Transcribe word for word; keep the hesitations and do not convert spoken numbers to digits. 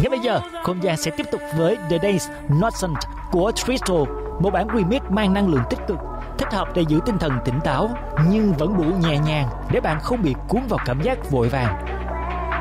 Ngay bây giờ, không gian sẽ tiếp tục với The Days Not Sent của Tristal, một bản remix mang năng lượng tích cực, thích hợp để giữ tinh thần tỉnh táo nhưng vẫn đủ nhẹ nhàng để bạn không bị cuốn vào cảm giác vội vàng.